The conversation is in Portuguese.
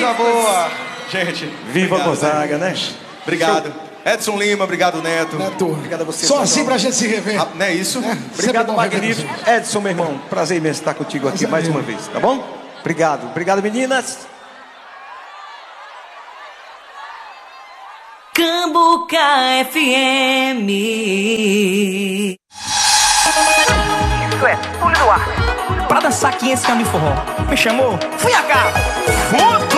coisa boa. Gente, viva Gonzaga, né? Obrigado. Edson Lima, obrigado, Neto. Obrigado a você. Só assim pra gente se rever. Não é isso? Obrigado, magnífico. Edson, meu irmão, prazer imenso estar contigo aqui mais uma vez, tá bom? Obrigado. Obrigado, meninas. Cambuca FM. Isso é, Túlio Duarte. Pra dançar aqui esse campo de forró. Me chamou? Fui a cá. Futo!